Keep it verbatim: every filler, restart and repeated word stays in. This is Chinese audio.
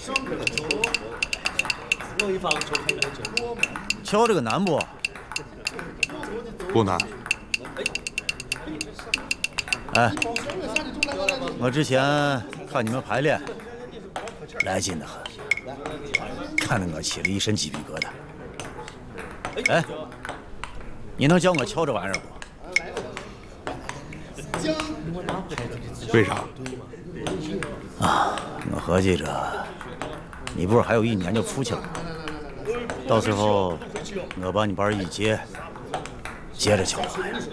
瞧这个难不？ 不难。 哎，我之前看你们排练，来劲得很，看得我起了一身鸡皮疙瘩。哎，你能教我瞧这玩意儿不？ 为啥？ 啊，我合计着，你不是还有一年就出去了吗？到时候我把你班一接，接着瞧这玩意儿。